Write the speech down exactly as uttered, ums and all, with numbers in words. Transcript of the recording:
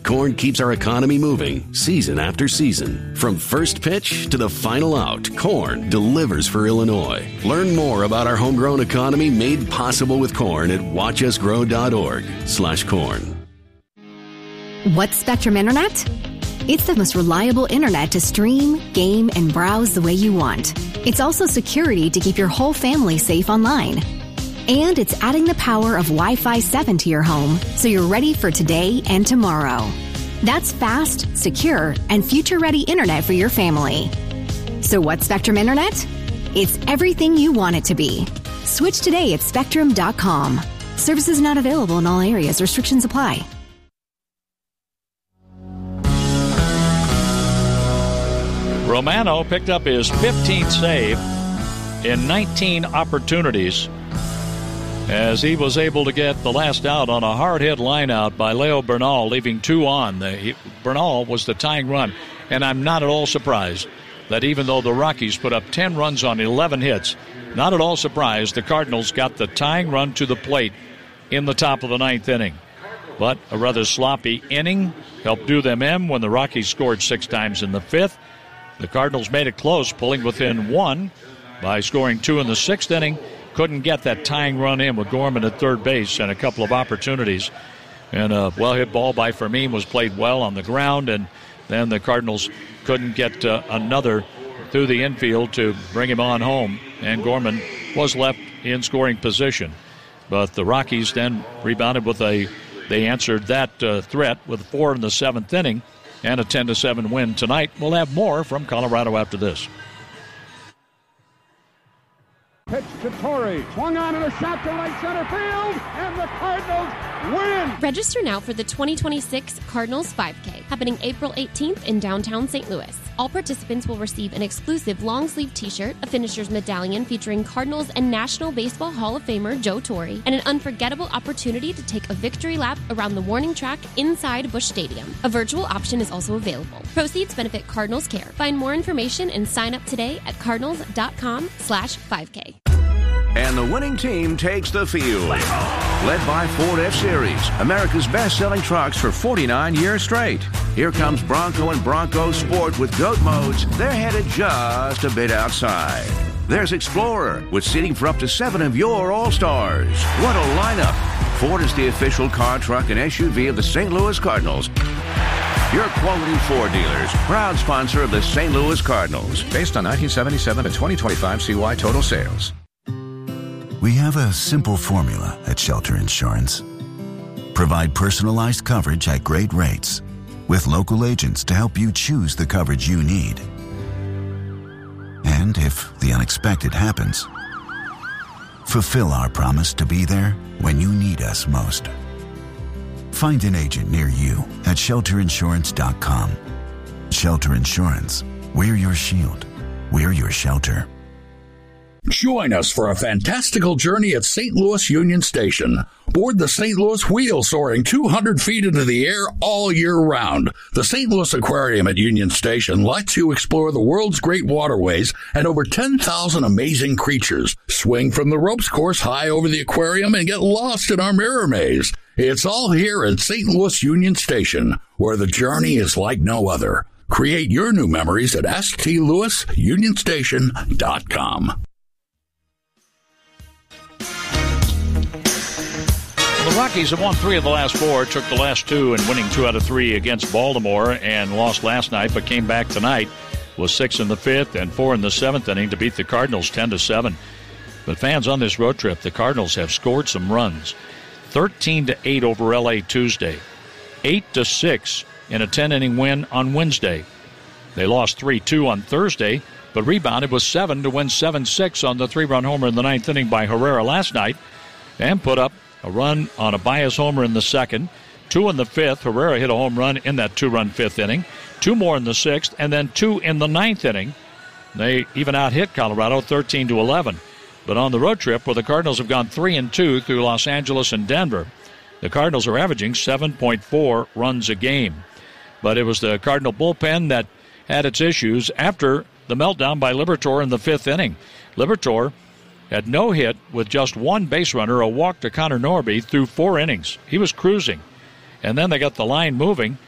Korn keeps our economy moving season after season. From first pitch to the final out, Korn delivers for Illinois. Learn more about our homegrown economy made possible with Korn at watch us grow dot org slash corn. What's Spectrum Internet? It's the most reliable internet to stream, game, and browse the way you want. It's also security to keep your whole family safe online. And it's adding the power of Wi-Fi seven to your home so you're ready for today and tomorrow. That's fast, secure, and future-ready internet for your family. So what's Spectrum Internet? It's everything you want it to be. Switch today at spectrum dot com. Services not available in all areas. Restrictions apply. Romano picked up his fifteenth save in nineteen opportunities as he was able to get the last out on a hard-hit line-out by Leo Bernal, leaving two on. The, he, Bernal was the tying run, and I'm not at all surprised that even though the Rockies put up ten runs on eleven hits, not at all surprised the Cardinals got the tying run to the plate in the top of the ninth inning. But a rather sloppy inning helped do them in when the Rockies scored six times in the fifth. The Cardinals made it close, pulling within one by scoring two in the sixth inning. Couldn't get that tying run in with Gorman at third base and a couple of opportunities. And a well-hit ball by Fermin was played well on the ground, and then the Cardinals couldn't get uh, another through the infield to bring him on home, and Gorman was left in scoring position. But the Rockies then rebounded with a, they answered that uh, threat with four in the seventh inning, and a ten to seven win tonight. We'll have more from Colorado after this. Pitch to Torrey. Swung on and a shot to right center field. And the Cardinals win. Register now for the twenty twenty-six Cardinals five K, happening April eighteenth in downtown Saint Louis. All participants will receive an exclusive long-sleeve t-shirt, a finisher's medallion featuring Cardinals and National Baseball Hall of Famer Joe Torre, and an unforgettable opportunity to take a victory lap around the warning track inside Busch Stadium. A virtual option is also available. Proceeds benefit Cardinals Care. Find more information and sign up today at cardinals dot com slash five K. And the winning team takes the field. Led by Ford F-Series, America's best-selling trucks for forty-nine years straight. Here comes Bronco and Bronco Sport with GOAT modes. They're headed just a bit outside. There's Explorer with seating for up to seven of your All-Stars. What a lineup. Ford is the official car, truck, and S U V of the Saint Louis Cardinals. Your quality Ford dealers, proud sponsor of the Saint Louis Cardinals. Based on nineteen seventy-seven to twenty twenty-five C Y total sales. We have a simple formula at Shelter Insurance. Provide personalized coverage at great rates with local agents to help you choose the coverage you need. And if the unexpected happens, fulfill our promise to be there when you need us most. Find an agent near you at shelter insurance dot com. Shelter Insurance. We're your shield. We're your shelter. Join us for a fantastical journey at Saint Louis Union Station. Board the Saint Louis Wheel, soaring two hundred feet into the air all year round. The Saint Louis Aquarium at Union Station lets you explore the world's great waterways and over ten thousand amazing creatures. Swing from the ropes course high over the aquarium and get lost in our mirror maze. It's all here at Saint Louis Union Station, where the journey is like no other. Create your new memories at s t louis union station dot com. The Rockies have won three of the last four, took the last two in winning two out of three against Baltimore, and lost last night, but came back tonight with six in the fifth and four in the seventh inning to beat the Cardinals ten to seven. But fans on this road trip, the Cardinals have scored some runs. thirteen to eight over L A Tuesday, eight to six in a ten-inning win on Wednesday. They lost three two on Thursday, but rebounded with seven to win seven six on the three-run homer in the ninth inning by Herrera last night, and put up a run on a Baez homer in the second, two in the fifth. Herrera hit a home run in that two-run fifth inning, two more in the sixth, and then two in the ninth inning. They even out-hit Colorado thirteen to eleven. But on the road trip, where the Cardinals have gone three and two through Los Angeles and Denver, the Cardinals are averaging seven point four runs a game. But it was the Cardinal bullpen that had its issues after the meltdown by Liberatore in the fifth inning. Liberatore had no hit with just one base runner, a walk to Connor Norby through four innings. He was cruising. And then they got the line moving.